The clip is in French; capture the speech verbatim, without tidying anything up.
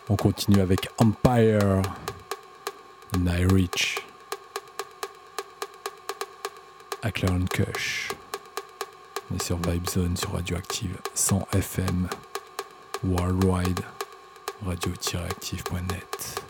On continue avec Empire, Nightreach, Akleron Kush. On est sur Vibe Zone sur Radioactive cent F M, worldwide, radio tiret active point net.